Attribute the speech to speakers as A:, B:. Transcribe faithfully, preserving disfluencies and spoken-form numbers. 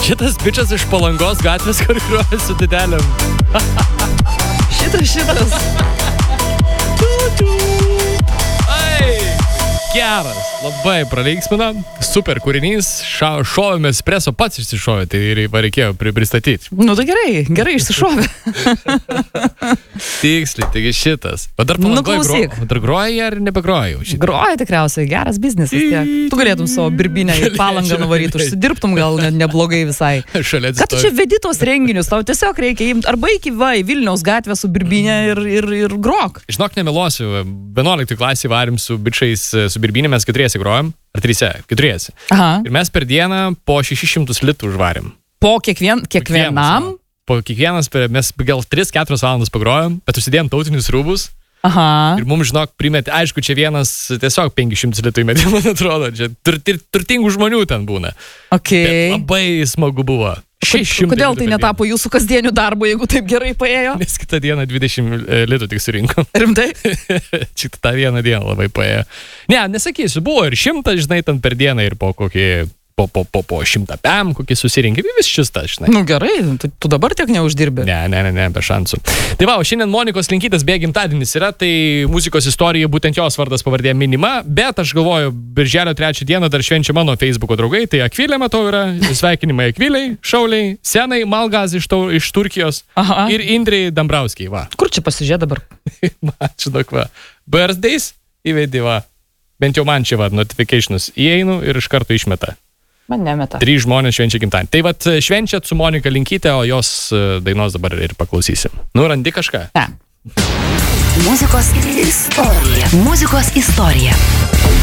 A: Šitas bičas iš Palangos gatvės, kur groja su didelėm.
B: Šitas, šitas.
A: Ai, geras, labai pralinksmina, super kūrinys, ša, šovėme espreso, pats išsišovė, tai reikėjo pristatyti.
B: Nu tai gerai, gerai išsišovė.
A: Tiksliai, taigi šitas. O dar Palangoje
B: Nu, klausyk.
A: gro, dar groja ar nebegroja jau šitą?
B: Groja tikriausiai, geras biznesas tiek. Tu galėtum savo birbinę į Palangą nuvaryti, užsidirbtum gal ne, neblogai visai.
A: Šalia
B: Ką tu čia vedi tos renginius, tau tiesiog reikia imti arba iki va, į Vilniaus gatvę su birbinė ir, ir, ir grok.
A: Žinok, nemeluosiu, vienuoliktoj klasėje varėm su bičiais, su birbinė, mes keturiesi grojom, ar trise, keturiesi.
B: Aha.
A: Ir mes per dieną po šešis šimtus litų užvarėm.
B: Po kiekvien, kiekvienam.
A: Po kiekvienas, mes gal tris keturias valandas pagrojom, bet užsidėjom tautinius rūbus.
B: Aha.
A: Ir mums, žinok, primetė, aišku, čia vienas tiesiog penkis šimtus litų įmetė, man atrodo, čia tur, tur, turtingų žmonių ten būna.
B: Okay.
A: Bet labai smagu buvo.
B: Kodėl tai netapo jūsų kasdieniu darbu, jeigu taip gerai paėjo?
A: Nes kitą dieną dvidešimt litų tik surinkom.
B: Rimtai?
A: Šitą tą vieną dieną labai paėjo. Ne, nesakysiu, buvo ir šimtas, žinai, ten per dieną ir po kokį... po, po, po, po šimtą pem, kokį susirinkį, vis šista, žinai.
B: Nu gerai, tu, tu dabar tiek neuždirbi.
A: Ne, ne, ne, ne, be šansų. Tai va, o šiandien Monikos Linkytės beje gimtadienis yra, tai muzikos istorija, būtent jos vardas pavardė minima, bet aš galvoju, birželio trečią dieną dar švenčia mano Facebooko draugai, tai Akvilė, matau, yra, sveikinimai Akviliai, Šauliai, Senai, Malgaz iš, tau, iš Turkijos. Aha. Ir Indrei Dambrauskiai, va.
B: Kur čia pasižiūrė dabar?
A: Man, žinok, va, birthdays įvedi, va, bent jau man čia, va, notificationus įeinu ir iš karto išmeta.
B: Man nemeta.
A: Trys žmonės švenčia gimtadienį. Tai vat švenčiat su Monika Linkytė, o jos dainos dabar ir paklausysim. Nu, randi kažką?
B: Ne.
C: Muzikos istorija. Muzikos istorija.